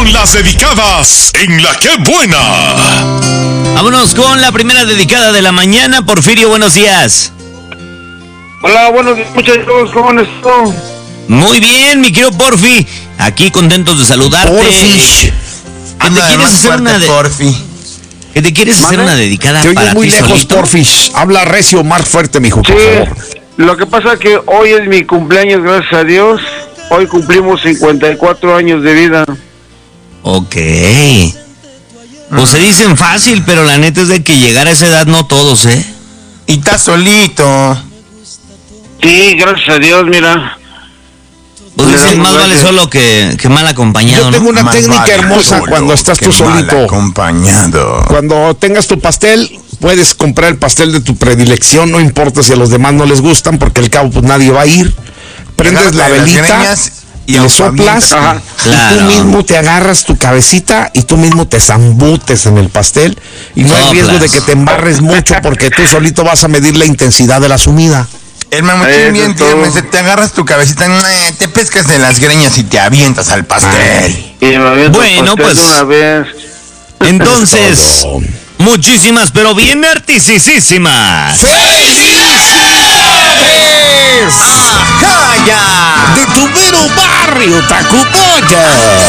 las dedicadas en La Qué Buena. Vámonos con la primera dedicada de la mañana. Porfirio, buenos días. Hola, buenos días, muchachos, ¿cómo están? Muy bien, mi querido Porfi. Aquí contentos de saludarte. Porfi. ¿Te quieres hacer una Porfi? ¿Que te quieres hacer una dedicada Te para oyes muy ti lejos, solito? Porfi. Habla recio, más fuerte, mijo, Sí, por favor. lo que pasa es que hoy es mi cumpleaños, gracias a Dios. Hoy cumplimos 54 años de vida. Ok. Pues se dicen fácil, pero la neta es de que llegar a esa edad no todos, ¿eh? Y estás solito. Sí, gracias a Dios, mira. Pues Le dicen, damos más vale gracias. solo que mal acompañado, Yo tengo ¿no? una Más técnica vale hermosa solo cuando estás que tú mal solito. acompañado. Cuando tengas tu pastel, puedes comprar el pastel de tu predilección, no importa si a los demás no les gustan, porque al cabo pues nadie va a ir. Prendes la Agárrate de las velita greñas y le soplas, Ajá. y Claro. tú mismo te agarras tu cabecita y tú mismo te zambutes en el pastel y no hay Soplas. riesgo de que te embarres mucho porque tú solito vas a medir la intensidad de la sumida. El mamuchín Eso bien es todo. tierno, te agarras tu cabecita, te pescas de las greñas y te avientas al pastel. Y me aviento Bueno, el pastel pues. de una vez. Entonces, Todo. muchísimas, pero bien artisísimas. ¡Felicidades! ¡Calla! De tu mero barrio, Tacubaya.